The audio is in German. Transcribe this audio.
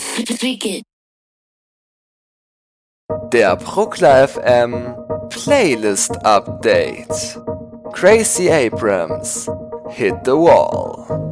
Der Bruckner FM Playlist Update. Crazy Abrams Hit the Wall.